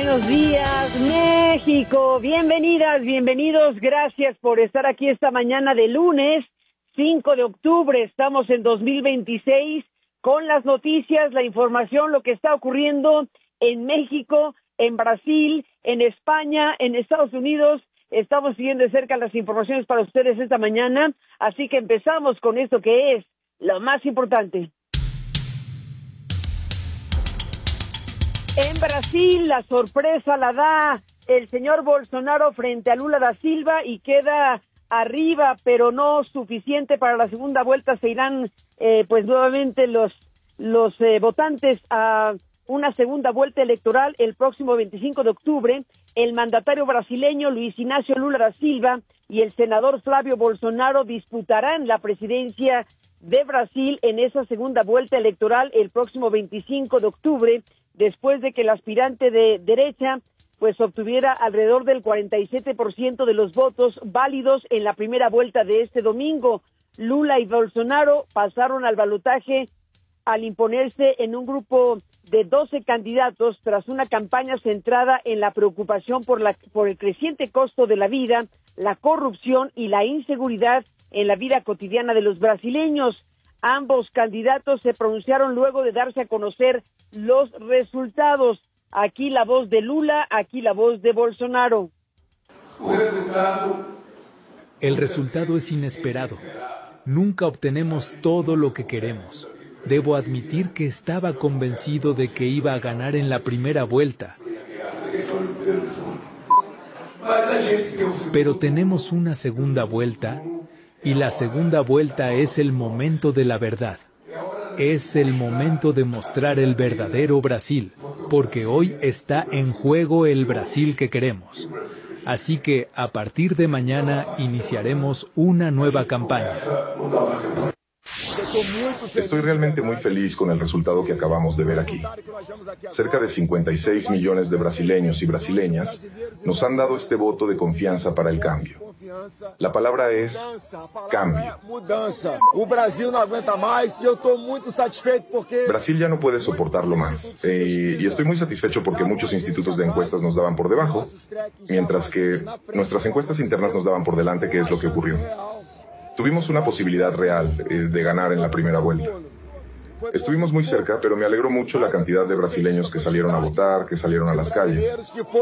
buenos días, México. Bienvenidas, bienvenidos. Gracias por estar aquí esta mañana de lunes, 5 de octubre. Estamos en 2026 con las noticias, la información, lo que está ocurriendo en México, en Brasil, en España, en Estados Unidos. Estamos siguiendo de cerca las informaciones para ustedes esta mañana. Así que empezamos con esto que es lo más importante. En Brasil, la sorpresa la da el señor Bolsonaro frente a Lula da Silva y queda arriba, pero no suficiente para la segunda vuelta. Se irán, pues nuevamente los votantes a una segunda vuelta electoral el próximo 25 de octubre. El mandatario brasileño Luis Inácio Lula da Silva y el senador Flávio Bolsonaro disputarán la presidencia de Brasil en esa segunda vuelta electoral el próximo 25 de octubre, después de que el aspirante de derecha pues obtuviera alrededor del 47% de los votos válidos en la primera vuelta de este domingo. Lula y Bolsonaro pasaron al balotaje al imponerse en un grupo de 12 candidatos tras una campaña centrada en la preocupación por el creciente costo de la vida, la corrupción y la inseguridad en la vida cotidiana de los brasileños. Ambos candidatos se pronunciaron luego de darse a conocer los resultados. Aquí la voz de Lula, aquí la voz de Bolsonaro. El resultado es inesperado. Nunca obtenemos todo lo que queremos. Debo admitir que estaba convencido de que iba a ganar en la primera vuelta. Pero tenemos una segunda vuelta, y la segunda vuelta es el momento de la verdad. Es el momento de mostrar el verdadero Brasil, porque hoy está en juego el Brasil que queremos. Así que a partir de mañana iniciaremos una nueva campaña. Estoy realmente muy feliz con el resultado que acabamos de ver aquí. Cerca de 56 millones de brasileños y brasileñas nos han dado este voto de confianza para el cambio. La palabra es cambio. Brasil ya no puede soportarlo más. Y estoy muy satisfecho porque muchos institutos de encuestas nos daban por debajo, mientras que nuestras encuestas internas nos daban por delante, que es lo que ocurrió. Tuvimos una posibilidad real de ganar en la primera vuelta. Estuvimos muy cerca, pero me alegró mucho la cantidad de brasileños que salieron a votar, que salieron a las calles.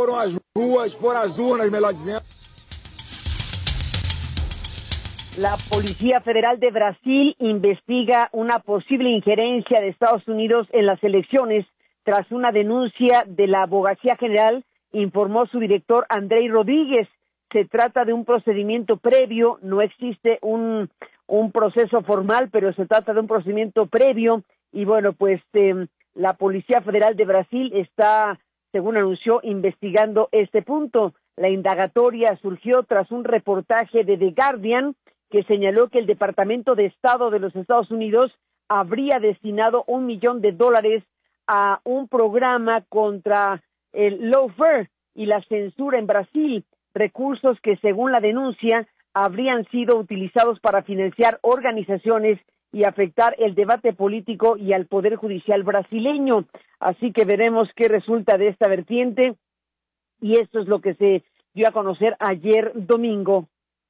La Policía Federal de Brasil investiga una posible injerencia de Estados Unidos en las elecciones tras una denuncia de la Abogacía General, informó su director Andrei Rodríguez. Se trata de un procedimiento previo, no existe un proceso formal, pero se trata de un procedimiento previo y bueno, pues la Policía Federal de Brasil está, según anunció, investigando este punto. La indagatoria surgió tras un reportaje de The Guardian que señaló que el Departamento de Estado de los Estados Unidos habría destinado $1 millón a un programa contra el lawfare y la censura en Brasil, recursos que, según la denuncia, habrían sido utilizados para financiar organizaciones y afectar el debate político y al Poder Judicial brasileño. Así que veremos qué resulta de esta vertiente, y esto es lo que se dio a conocer ayer domingo.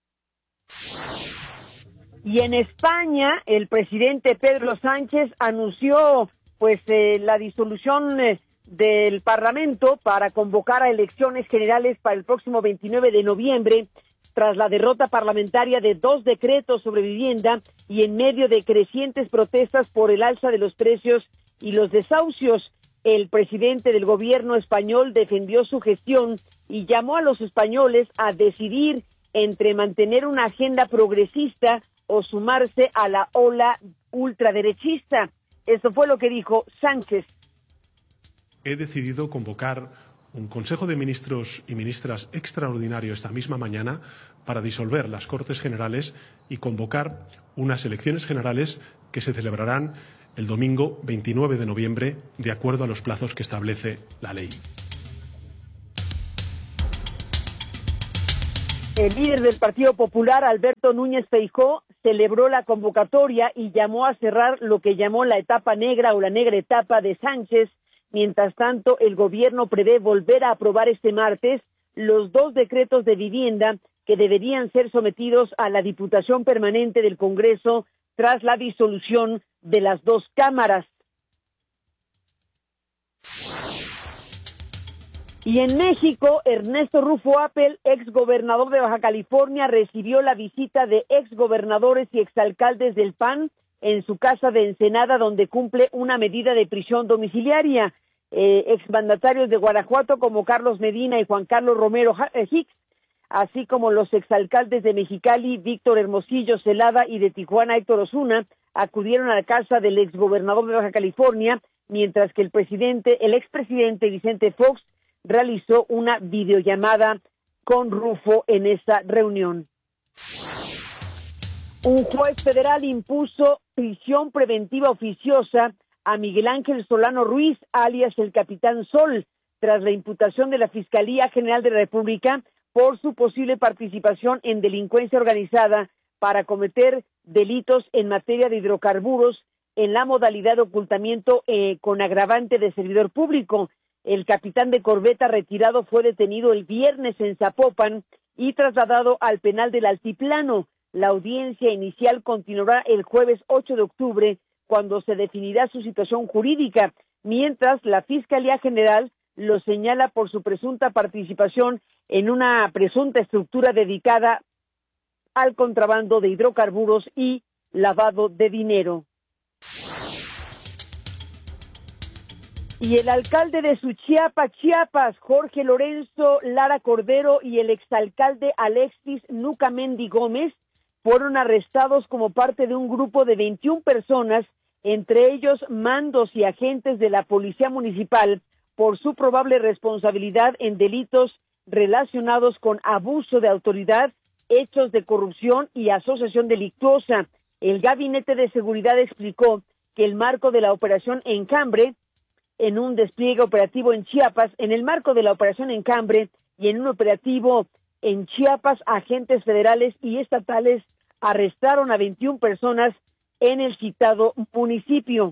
Y en España, el presidente Pedro Sánchez anunció la disolución del Parlamento para convocar a elecciones generales para el próximo 29 de noviembre, tras la derrota parlamentaria de 2 decretos sobre vivienda y en medio de crecientes protestas por el alza de los precios y los desahucios. El presidente del gobierno español defendió su gestión y llamó a los españoles a decidir entre mantener una agenda progresista o sumarse a la ola ultraderechista. Eso fue lo que dijo Sánchez. He decidido convocar un Consejo de Ministros y Ministras extraordinario esta misma mañana para disolver las Cortes Generales y convocar unas elecciones generales que se celebrarán el domingo 29 de noviembre, de acuerdo a los plazos que establece la ley. El líder del Partido Popular, Alberto Núñez Feijóo, celebró la convocatoria y llamó a cerrar lo que llamó la etapa negra o la negra etapa de Sánchez, Mientras tanto, el gobierno prevé volver a aprobar este martes los 2 decretos de vivienda que deberían ser sometidos a la Diputación Permanente del Congreso tras la disolución de las 2 cámaras. Y en México, Ernesto Rufo Appel, exgobernador de Baja California, recibió la visita de exgobernadores y exalcaldes del PAN en su casa de Ensenada, donde cumple una medida de prisión domiciliaria. Exmandatarios de Guanajuato como Carlos Medina y Juan Carlos Romero Hicks, así como los exalcaldes de Mexicali, Víctor Hermosillo Celada, y de Tijuana, Héctor Osuna, acudieron a la casa del exgobernador de Baja California, mientras que el expresidente Vicente Fox realizó una videollamada con Rufo en esa reunión. Un juez federal impuso prisión preventiva oficiosa a Miguel Ángel Solano Ruiz, alias el Capitán Sol, tras la imputación de la Fiscalía General de la República por su posible participación en delincuencia organizada para cometer delitos en materia de hidrocarburos en la modalidad de ocultamiento con agravante de servidor público. El capitán de corbeta retirado fue detenido el viernes en Zapopan y trasladado al penal del Altiplano. La audiencia inicial continuará el jueves 8 de octubre, cuando se definirá su situación jurídica, mientras la Fiscalía General lo señala por su presunta participación en una presunta estructura dedicada al contrabando de hidrocarburos y lavado de dinero. Y el alcalde de Suchiapa, Chiapas, Jorge Lorenzo Lara Cordero, y el exalcalde Alexis Nucamendi Gómez fueron arrestados como parte de un grupo de 21 personas, entre ellos mandos y agentes de la Policía Municipal, por su probable responsabilidad en delitos relacionados con abuso de autoridad, hechos de corrupción y asociación delictuosa. El Gabinete de Seguridad explicó que el marco de la operación Encambre, en un despliegue operativo en Chiapas, en el marco de la operación Encambre y en un operativo en Chiapas, agentes federales y estatales arrestaron a 21 personas en el citado municipio.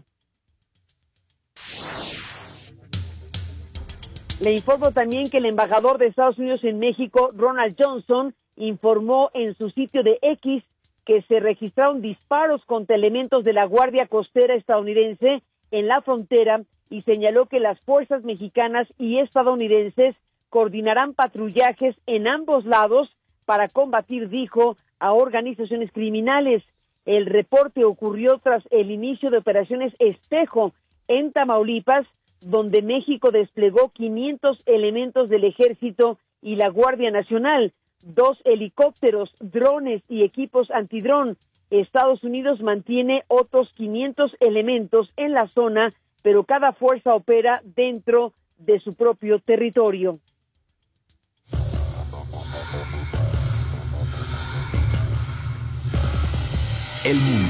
Le informo también que el embajador de Estados Unidos en México, Ronald Johnson, informó en su sitio de X que se registraron disparos contra elementos de la Guardia Costera estadounidense en la frontera y señaló que las fuerzas mexicanas y estadounidenses coordinarán patrullajes en ambos lados para combatir, dijo, a organizaciones criminales. El reporte ocurrió tras el inicio de operaciones Espejo en Tamaulipas, donde México desplegó 500 elementos del Ejército y la Guardia Nacional, 2 helicópteros, drones y equipos antidrón. Estados Unidos mantiene otros 500 elementos en la zona, pero cada fuerza opera dentro de su propio territorio. El mundo.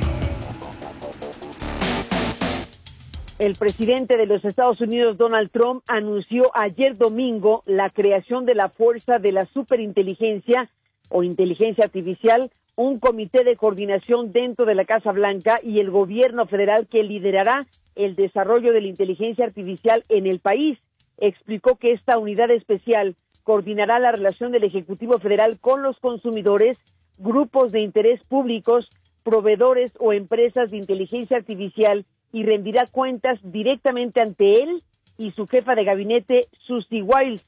El presidente de los Estados Unidos, Donald Trump, anunció ayer domingo la creación de la Fuerza de la Superinteligencia o Inteligencia Artificial, un comité de coordinación dentro de la Casa Blanca y el gobierno federal que liderará el desarrollo de la inteligencia artificial en el país. Explicó que esta unidad especial coordinará la relación del Ejecutivo Federal con los consumidores, grupos de interés públicos, proveedores o empresas de inteligencia artificial y rendirá cuentas directamente ante él y su jefa de gabinete, Susie Wiles.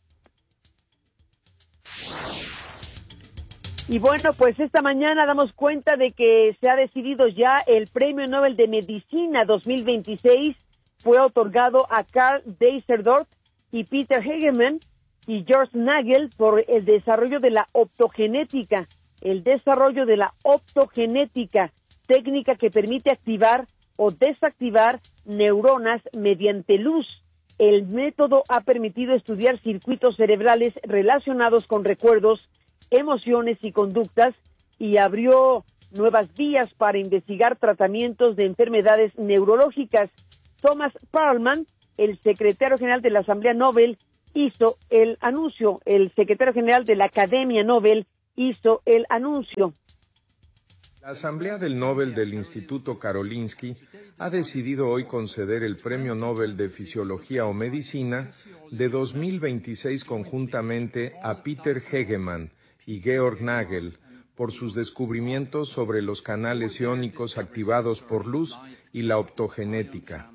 Y bueno, pues esta mañana damos cuenta de que se ha decidido ya el Premio Nobel de Medicina 2026. Fue otorgado a Karl Deisserdorf y Peter Hegemann y George Nagel por el desarrollo de la optogenética. El desarrollo de la optogenética, técnica que permite activar o desactivar neuronas mediante luz. El método ha permitido estudiar circuitos cerebrales relacionados con recuerdos, emociones y conductas y abrió nuevas vías para investigar tratamientos de enfermedades neurológicas. Thomas Perlman, el secretario general de la Asamblea Nobel, hizo el anuncio. El secretario general de la Academia Nobel hizo el anuncio. La Asamblea del Nobel del Instituto Karolinski ha decidido hoy conceder el Premio Nobel de Fisiología o Medicina de 2026 conjuntamente a Peter Hegemann y Georg Nagel por sus descubrimientos sobre los canales iónicos activados por luz y la optogenética.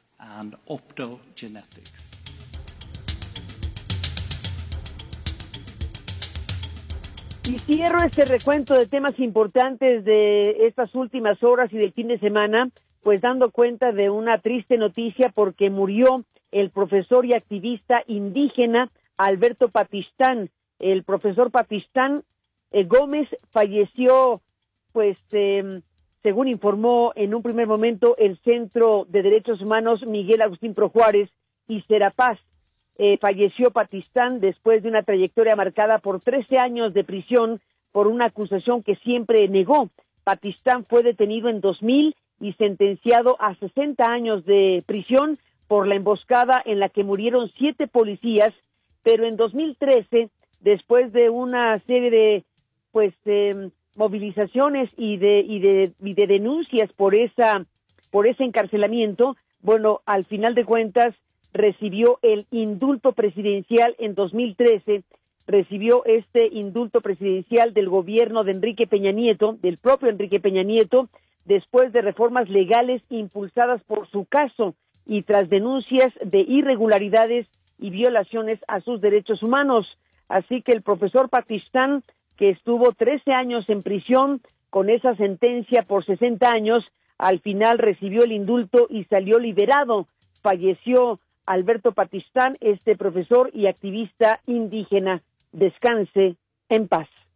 Y cierro este recuento de temas importantes de estas últimas horas y del fin de semana, pues dando cuenta de una triste noticia porque murió el profesor y activista indígena Alberto Patistán. El profesor Patistán Gómez falleció, pues según informó en un primer momento el Centro de Derechos Humanos Miguel Agustín Pro Juárez y Serapaz. Falleció Patistán después de una trayectoria marcada por 13 años de prisión por una acusación que siempre negó. Patistán fue detenido en 2000 y sentenciado a 60 años de prisión por la emboscada en la que murieron 7 policías, pero en 2013, después de una serie de movilizaciones y de denuncias por ese encarcelamiento, bueno, al final de cuentas recibió el indulto presidencial en 2013, recibió este indulto presidencial del gobierno de Enrique Peña Nieto, del propio Enrique Peña Nieto, después de reformas legales impulsadas por su caso y tras denuncias de irregularidades y violaciones a sus derechos humanos. Así que el profesor Patistán, que estuvo 13 años en prisión con esa sentencia por 60 años, al final recibió el indulto y salió liberado. Falleció Alberto Patistán, este profesor y activista indígena. Descanse en paz.